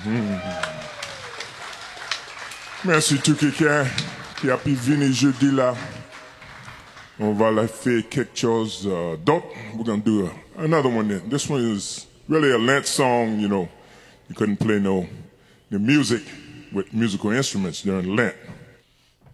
Merci tout quelqu'un qui a pu venir jeudi là. On va la faire quelque chose d'autre. We're going to do another one then. This one is really a Lent song, you know. You couldn't play the music with musical instruments during Lent.